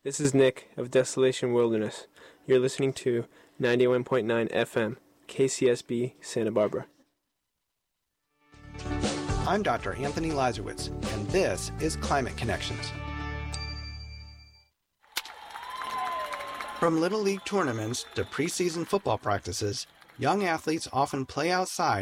This is Nick of Desolation Wilderness. You're listening to 91.9 FM, KCSB, Santa Barbara. I'm Dr. Anthony Lazarowitz, and this is Climate Connections. From Little League tournaments to preseason football practices, young athletes often play outside